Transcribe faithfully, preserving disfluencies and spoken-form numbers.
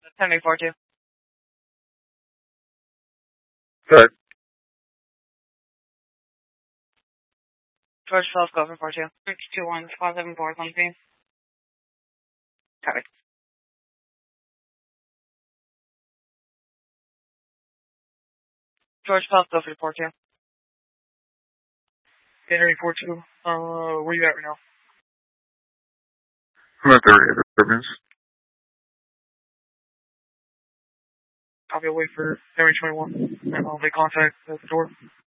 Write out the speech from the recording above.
seventy-four two. Good. George twelve, go for four two. six two one, five seven four, one three. Copy. George twelve, go for four two. Henry four two, uh, where you at right now? I'm at the area disturbance. I'll be away for Henry twenty-one, and I'll make contact at the door.